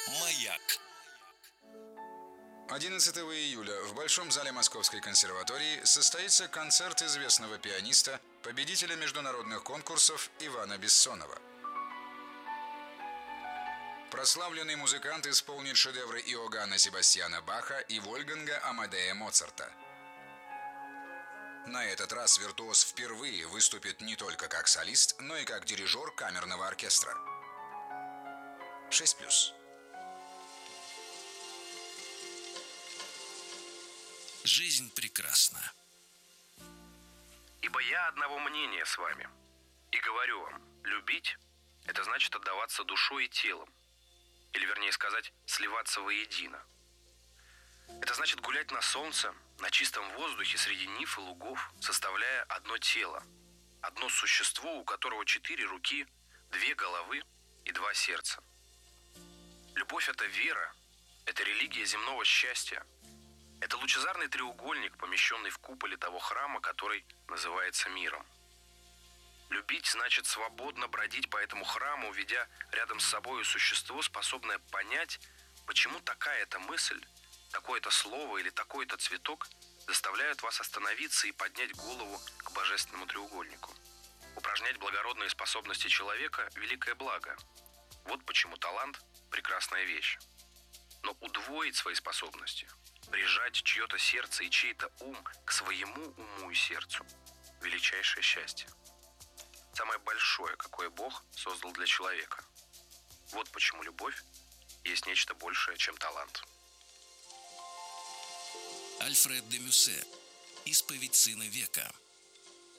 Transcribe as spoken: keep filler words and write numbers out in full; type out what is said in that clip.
Маяк. одиннадцатого июля в Большом зале Московской консерватории состоится концерт известного пианиста, победителя международных конкурсов Ивана Бессонова. Прославленный музыкант исполнит шедевры Иоганна Себастьяна Баха и Вольфганга Амадея Моцарта. На этот раз виртуоз впервые выступит не только как солист, но и как дирижер камерного оркестра. шесть плюс. Жизнь прекрасна. Ибо я одного мнения с вами. И говорю вам, любить – это значит отдаваться душой и телом. Или, вернее сказать, сливаться воедино. Это значит гулять на солнце, на чистом воздухе среди нив и лугов, составляя одно тело. Одно существо, у которого четыре руки, две головы и два сердца. Любовь – это вера, это религия земного счастья. Это лучезарный треугольник, помещенный в куполе того храма, который называется миром. Любить значит свободно бродить по этому храму, ведя рядом с собой существо, способное понять, почему такая-то мысль, такое-то слово или такой-то цветок заставляют вас остановиться и поднять голову к божественному треугольнику. Упражнять благородные способности человека – великое благо. Вот почему талант – прекрасная вещь. Но удвоить свои способности – прижать чье-то сердце и чей-то ум к своему уму и сердцу – величайшее счастье. Самое большое, какое Бог создал для человека. Вот почему любовь есть нечто большее, чем талант. Альфред де Мюссе. Исповедь сына века.